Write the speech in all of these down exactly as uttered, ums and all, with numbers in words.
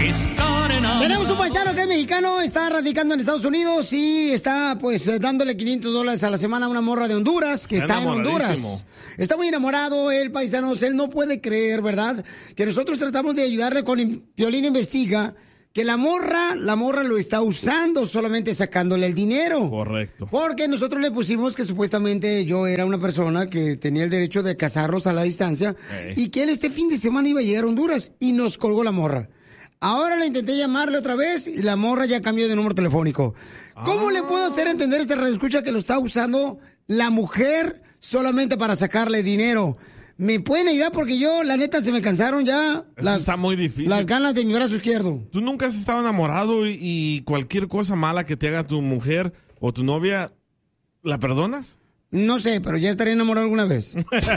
Tenemos un paisano que es mexicano, está radicando en Estados Unidos y está pues eh, dándole quinientos dólares a la semana a una morra de Honduras que está, está en Honduras. Está muy enamorado el paisano, él no puede creer, ¿verdad? Que nosotros tratamos de ayudarle con Piolín Investiga, que la morra, la morra lo está usando solamente sacándole el dinero. Correcto. Porque nosotros le pusimos que supuestamente yo era una persona que tenía el derecho de casarlos a la distancia hey. y que él este fin de semana iba a llegar a Honduras y nos colgó la morra. Ahora le intenté llamarle otra vez y la morra ya cambió de número telefónico. ¿Cómo ah. le puedo hacer entender a este radioescucha que lo está usando la mujer solamente para sacarle dinero? ¿Me pueden ayudar? Porque yo, la neta, se me cansaron ya las, está muy difícil. las ganas de mi brazo izquierdo. ¿Tú nunca has estado enamorado y, y cualquier cosa mala que te haga tu mujer o tu novia, la perdonas? No sé, pero ya estaré enamorado alguna vez.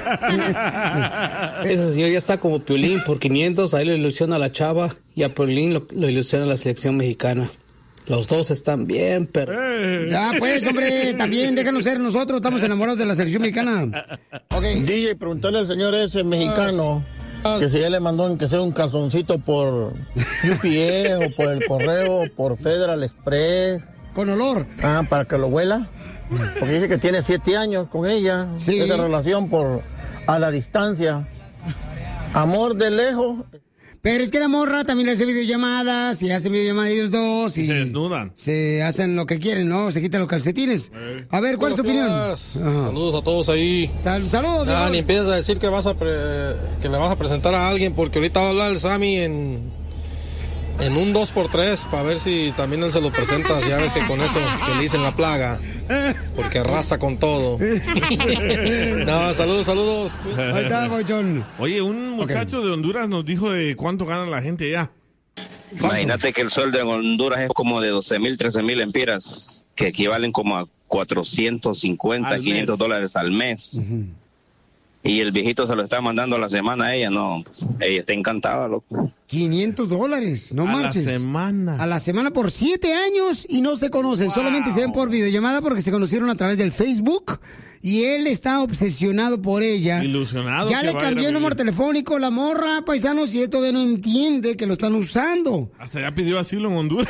Ese señor ya está como Piolín por quinientos, a él le ilusiona a la chava y a Piolín lo, lo ilusiona a la selección mexicana. Los dos están bien, pero... Ya, pues, hombre, también déjanos ser nosotros, estamos enamorados de la selección mexicana. Okay. D J, preguntarle al señor ese mexicano que si ya le mandó que sea un calzoncito por U P S o por el correo, por Federal Express. Con olor. Ah, para que lo huela. Porque dice que tiene siete años con ella. Sí. Esa relación por a la distancia. Amor de lejos. Pero es que la morra también le hace videollamadas y hacen videollamadas ellos dos y se desnudan. Se hacen lo que quieren, ¿no? Se quitan los calcetines. Eh. A ver, ¿cuál es tu opinión? Saludos a todos ahí. Saludos. Ah, ni empiezas a decir que vas a pre- que le vas a presentar a alguien porque ahorita va a hablar el Sammy en en un dos por tres para ver si también él se lo presentas. Ya ves que con eso que le dicen la plaga. Porque arrasa con todo. No, saludos, saludos. Ahí está, Bochón. Oye, un muchacho okay. de Honduras nos dijo de cuánto gana la gente allá. Imagínate que el sueldo en Honduras es como de doce mil, trece mil empiras, que equivalen como a cuatrocientos cincuenta, quinientos dólares al mes. Uh-huh. Y el viejito se lo está mandando a la semana a ella, no, pues ella está encantada, loco. quinientos dólares, no a marches. A la semana. A la semana por siete años y no se conocen, wow. Solamente se ven por videollamada porque se conocieron a través del Facebook y él está obsesionado por ella. Ilusionado. Ya le cambió el número telefónico, la morra, paisanos, y él todavía no entiende que lo están usando. Hasta ya pidió asilo en Honduras.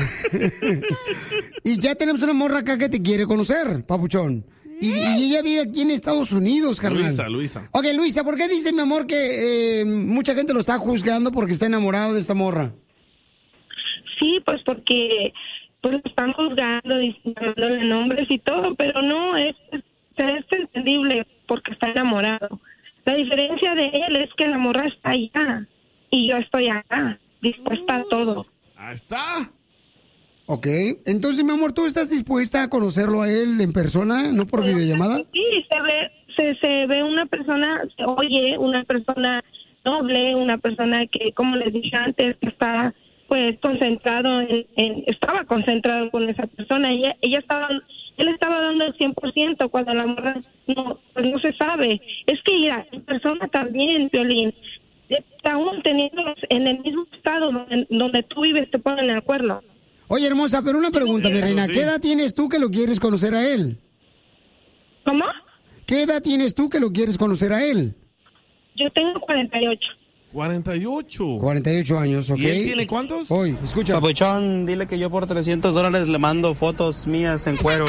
Y ya tenemos una morra acá que te quiere conocer, papuchón. Y, y ella vive aquí en Estados Unidos, carnal. Luisa, Luisa. Ok, Luisa, ¿por qué dice, mi amor, que eh, mucha gente lo está juzgando porque está enamorado de esta morra? Sí, pues porque pues lo están juzgando, dándole nombres y todo, pero no, es, es, es entendible porque está enamorado. La diferencia de él es que la morra está allá y yo estoy acá, dispuesta a todo. Ahí está. Ok, entonces, mi amor, ¿tú estás dispuesta a conocerlo a él en persona, no por videollamada? Sí, se ve, se, se ve una persona, se oye una persona noble, una persona que, como les dije antes, que está, pues, concentrado en, en estaba concentrado con esa persona, ella, ella estaba, él estaba dando el cien por ciento cuando la morra no, pues no se sabe. Es que, mira, en persona también, Piolín, aún teniéndolos en el mismo estado donde, donde tú vives, te ponen de acuerdo. Oye, hermosa, pero una pregunta, mi reina. ¿Qué edad tienes tú que lo quieres conocer a él? ¿Cómo? ¿Qué edad tienes tú que lo quieres conocer a él? Yo tengo cuarenta y ocho. cuarenta y ocho. cuarenta y ocho años, ¿ok? ¿Y él tiene cuántos? Hoy, escucha. Papuchón, dile que yo por trescientos dólares le mando fotos mías en cueros.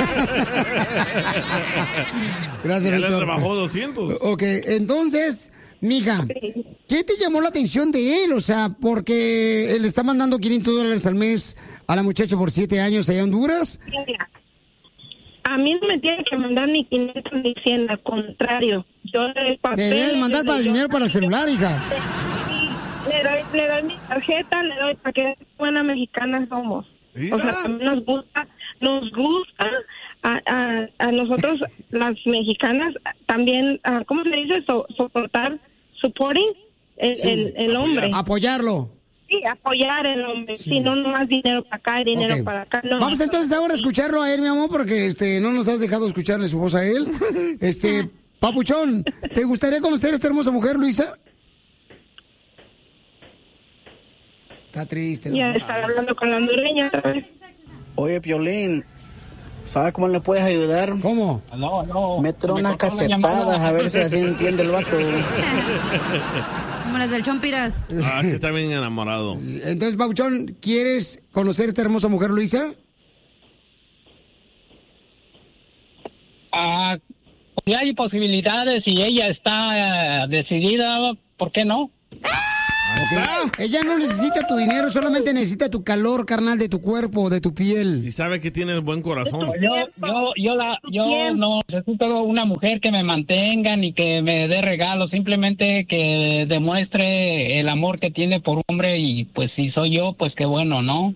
Gracias, ya Víctor. le rebajó doscientos. Ok, entonces, mija, ¿qué te llamó la atención de él? O sea, porque él está mandando quinientos dólares al mes a la muchacha por siete años allá en Honduras. Mira, a mí no me tiene que mandar ni quinientos ni cien, al contrario. Yo le doy papel. Te debes mandar para yo, dinero para el celular, hija. Le doy, le doy mi tarjeta, le doy para que buena mexicana somos. ¿Mira? O sea, también nos gusta, nos gusta a, a, a nosotros las mexicanas también, uh, ¿cómo se dice? So, soportar, supporting el, sí, el, el hombre. Apoyarlo. Sí, apoyar el hombre. Sí, sí no, no más dinero para acá, dinero okay. para acá. No. Vamos entonces ahora a escucharlo a él, mi amor, porque este no nos has dejado escucharle su voz a él. Este, papuchón, ¿te gustaría conocer a esta hermosa mujer, Luisa? Está triste. Ya ¿no? está hablando con la hondureña otra vez. Oye, Piolín, ¿sabes cómo le puedes ayudar? ¿Cómo? No, no. Métele unas cachetadas a ver si así entiende el vato. Como las del Chompiras. Ah, que está bien enamorado. Entonces, Pauchón, ¿quieres conocer a esta hermosa mujer, Luisa? Ah, si hay posibilidades y ella está uh, decidida, ¿por qué no? Okay. Ella no necesita tu dinero, solamente necesita tu calor, carnal, de tu cuerpo, de tu piel. Y sabe que tienes buen corazón. Yo, yo, yo, la, yo no necesito una mujer que me mantenga ni que me dé regalos, simplemente que demuestre el amor que tiene por un hombre y pues si soy yo, pues qué bueno, ¿no?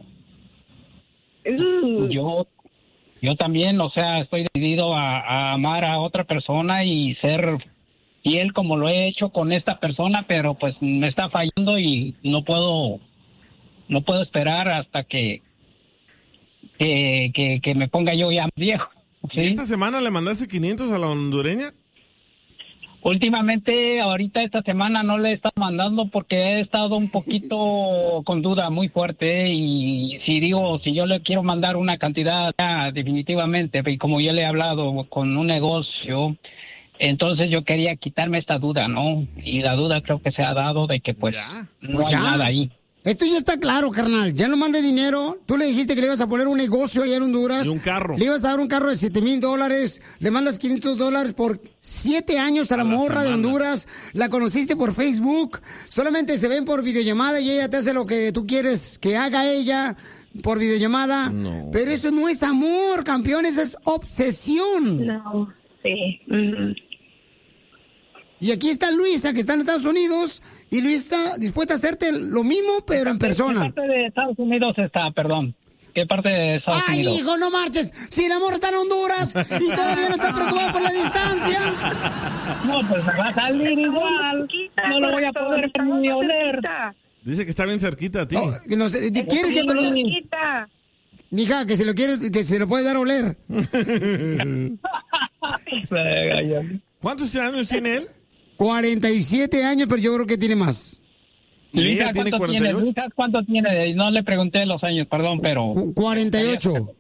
Uh. Yo, yo también, o sea, estoy decidido a, a amar a otra persona y ser fiel como lo he hecho con esta persona, pero pues me está fallando y no puedo no puedo esperar hasta que que, que, que me ponga yo ya viejo. ¿Sí? ¿Y esta semana le mandaste quinientos a la hondureña? Últimamente, ahorita esta semana no le he estado mandando porque he estado un poquito con duda muy fuerte y si digo, si yo le quiero mandar una cantidad ya definitivamente, y como yo le he hablado con un negocio, entonces yo quería quitarme esta duda, ¿no? Y la duda creo que se ha dado de que pues ya. no pues hay ya. nada ahí. Esto ya está claro, carnal. Ya no mande dinero. Tú le dijiste que le ibas a poner un negocio allá en Honduras. Y un carro. Le ibas a dar un carro de siete mil dólares. Le mandas quinientos dólares por siete años a la, a la morra semana. de Honduras. La conociste por Facebook. Solamente se ven por videollamada y ella te hace lo que tú quieres que haga ella por videollamada. No. Pero eso no es amor, campeón. Eso es obsesión. No, sí. Mm-hmm. Y aquí está Luisa, que está en Estados Unidos, y Luisa está dispuesta a hacerte lo mismo, pero en persona. ¿Qué parte de Estados Unidos está, perdón? ¿Qué parte de Estados Ay, Unidos? Ay, hijo, no marches. Si el amor está en Honduras y todavía no está preocupado por la distancia. No, pues me va a salir igual. No lo voy a poder ni oler. Dice que está bien cerquita a ti. Oh, no sé, ¿quieres que te lo... Mija, que se lo quieres, que se lo puede dar a oler. ¿Cuántos años tiene él? cuarenta y siete años, pero yo creo que tiene más. ¿Y ella tiene cuarenta y ocho? Tiene, ¿cuánto tiene? No le pregunté los años, perdón, pero... cuarenta y ocho.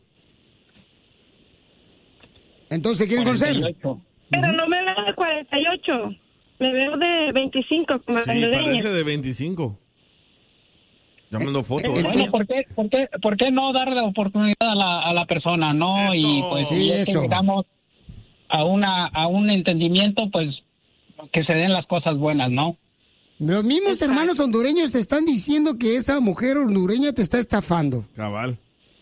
Entonces, ¿quieren conocer? Pero no me veo de cuarenta y ocho. Me veo de veinticinco. Como sí, parece de veinticinco. Ya mandó fotos. Eh, bueno, ¿por qué, por, qué, ¿por qué no darle oportunidad a la, a la persona, no? Eso. Y pues sí, si eso. llegamos a, una, a un entendimiento, pues... que se den las cosas buenas, ¿no? Los mismos Exacto. hermanos hondureños te están diciendo que esa mujer hondureña te está estafando. Cabal.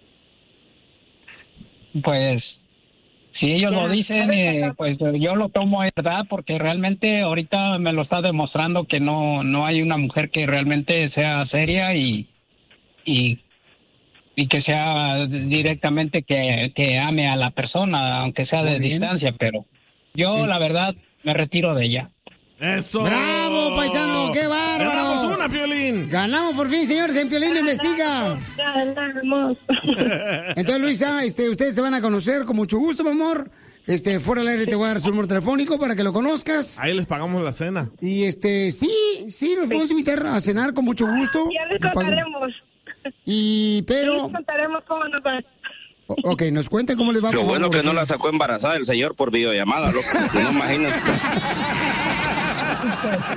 Pues, si ellos ya. lo dicen, eh, pues yo lo tomo en verdad, porque realmente ahorita me lo está demostrando que no no hay una mujer que realmente sea seria y y, y que sea directamente que, que ame a la persona, aunque sea de distancia, pero yo ¿Eh? la verdad... me retiro de ella. ¡Eso! ¡Bravo, paisano! ¡Qué bárbaro! ¡Ganamos una, Piolín! ¡Ganamos por fin, señores! En Piolín Investiga. ¡Ganamos! Entonces, Luisa, este, ustedes se van a conocer con mucho gusto, mi amor. Este, fuera del aire te voy a dar su número telefónico para que lo conozcas. Ahí les pagamos la cena. Y este, sí, sí, los podemos invitar a cenar con mucho gusto. Ya les contaremos. Y, pero... Ya les contaremos cómo nos va. Ok, nos cuenta cómo les va. Lo bueno que no la sacó embarazada el señor por videollamada, loco. No imagínate.